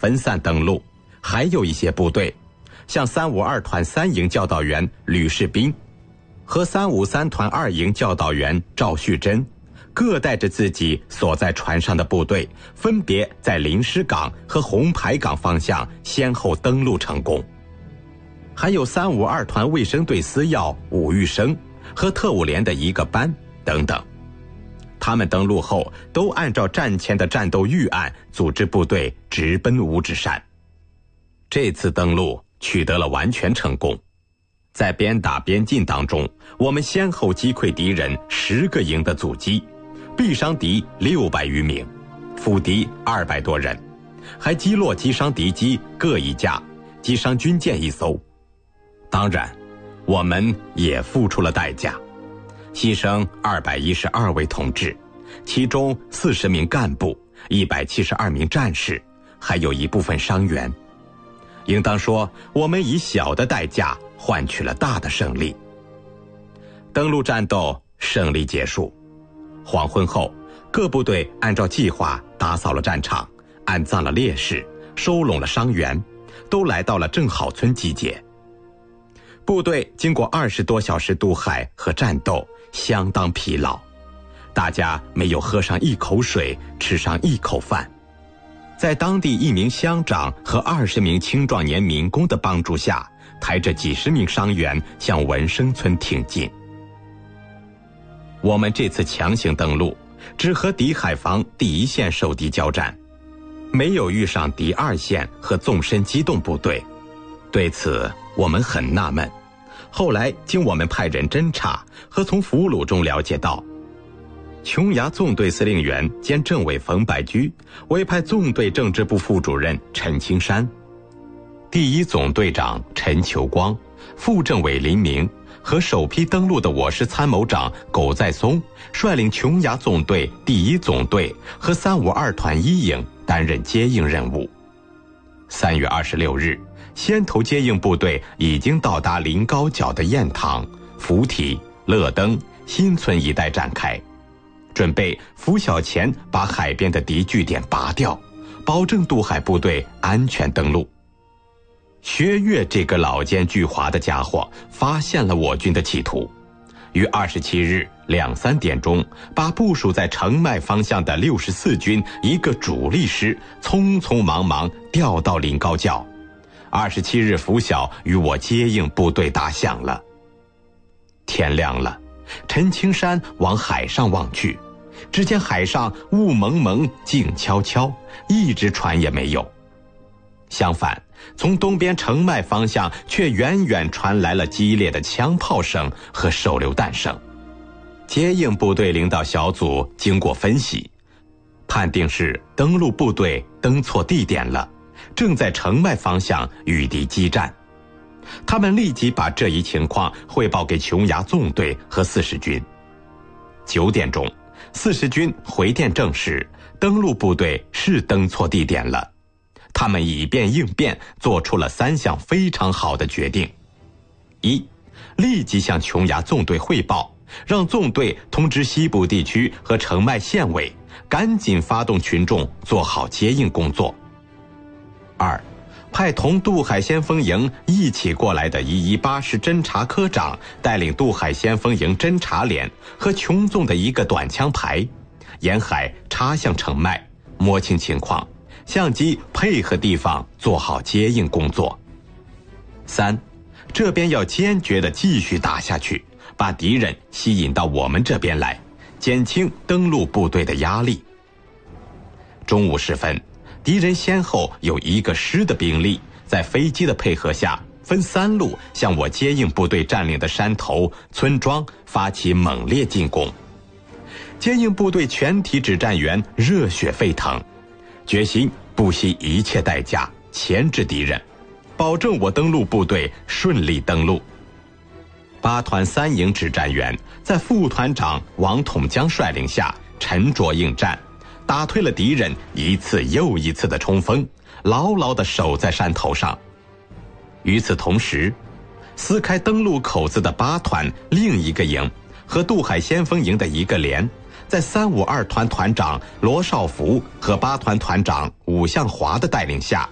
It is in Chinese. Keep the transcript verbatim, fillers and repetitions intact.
分散登陆，还有一些部队，像三五二团三营教导员吕世斌和三五三团二营教导员赵旭珍，各带着自己所在船上的部队，分别在临尸港和红牌港方向先后登陆成功。还有三五二团卫生队司要武玉生和特务连的一个班等等。他们登陆后都按照战前的战斗预案组织部队直奔五指山。这次登陆取得了完全成功，在边打边进当中，我们先后击溃敌人十个营的阻击，毙伤敌六百余名，俘敌二百多人，还击落击伤敌机各一架，击伤军舰一艘。当然，我们也付出了代价，牺牲二百一十二位同志，其中四十名干部，一百七十二名战士，还有一部分伤员。应当说，我们以小的代价换取了大的胜利。登陆战斗胜利结束，黄昏后，各部队按照计划打扫了战场，安葬了烈士，收拢了伤员，都来到了正好村集结。部队经过二十多小时渡海和战斗，相当疲劳，大家没有喝上一口水，吃上一口饭。在当地一名乡长和二十名青壮年民工的帮助下，抬着几十名伤员向文生村挺进。我们这次强行登陆，只和敌海防第一线受敌交战，没有遇上敌二线和纵深机动部队。对此我们很纳闷，后来经我们派人侦查和从俘虏中了解到，琼崖纵队司令员兼政委冯百驹委派纵队政治部副主任陈青山，第一总队长陈求光，副政委林明和首批登陆的我师参谋长苟在松率领琼崖纵队第一总队和三五二团一营担任接应任务。三月二十六日，先头接应部队已经到达临高角的雁塘、扶梯、乐登、新村一带展开，准备拂晓前把海边的敌据点拔掉，保证渡海部队安全登陆。薛岳这个老奸巨猾的家伙发现了我军的企图，于二十七日两三点钟，把部署在澄迈方向的六十四军一个主力师匆匆忙忙调到临高角。二十七日拂晓，与我接应部队打响了。天亮了，陈青山往海上望去，只见海上雾蒙蒙，静悄悄，一只船也没有。相反，从东边澄迈方向却远远传来了激烈的枪炮声和手榴弹声。接应部队领导小组经过分析，判定是登陆部队登错地点了，正在澄迈方向与敌激战。他们立即把这一情况汇报给琼崖纵队和四十军。九点钟，四十军回电证实登陆部队是登错地点了。他们以变应变，做出了三项非常好的决定：一，立即向琼崖纵队汇报，让纵队通知西部地区和澄迈县委，赶紧发动群众做好接应工作；二，派同渡海先锋营一起过来的一一八师侦察科长带领渡海先锋营侦察连和琼纵的一个短枪排，沿海插向澄迈，摸清情况，相机配合地方做好接应工作。三，这边要坚决地继续打下去，把敌人吸引到我们这边来，减轻登陆部队的压力。中午时分，敌人先后有一个师的兵力，在飞机的配合下，分三路向我接应部队占领的山头、村庄发起猛烈进攻。接应部队全体指战员热血沸腾，决心不惜一切代价钳制敌人，保证我登陆部队顺利登陆。八团三营指战员在副团长王统江率领下沉着应战，打退了敌人一次又一次的冲锋，牢牢地守在山头上。与此同时，撕开登陆口子的八团另一个营和渡海先锋营的一个连，在三五二团团长罗少福和八团团长武向华的带领下，